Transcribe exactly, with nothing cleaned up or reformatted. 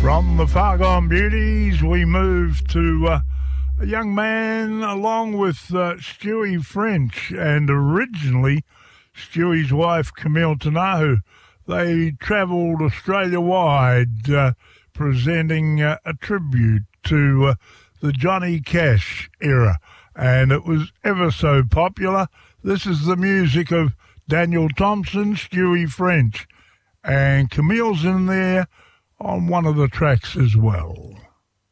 From the Far Gone Beauties, we move to uh, a young man along with uh, Stewie French, and originally Stewie's wife, Camille Tanahu. They travelled Australia-wide uh, presenting uh, a tribute to uh, the Johnny Cash era, and it was ever so popular. This is the music of Daniel Thompson, Stewie French, and Camille's in there on one of the tracks as well.